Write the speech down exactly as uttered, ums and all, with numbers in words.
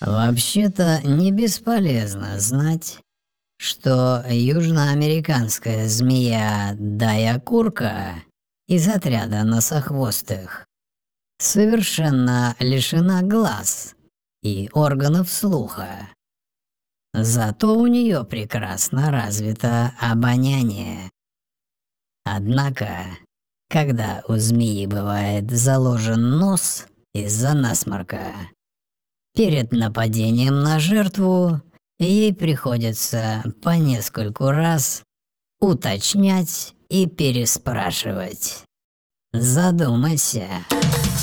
Вообще-то не бесполезно знать, что южноамериканская змея Дайакурка из отряда носохвостых совершенно лишена глаз и органов слуха. Зато у нее прекрасно развито обоняние. Однако, когда у змеи бывает заложен нос из-за насморка, перед нападением на жертву ей приходится по нескольку раз уточнять и переспрашивать. Задумайся.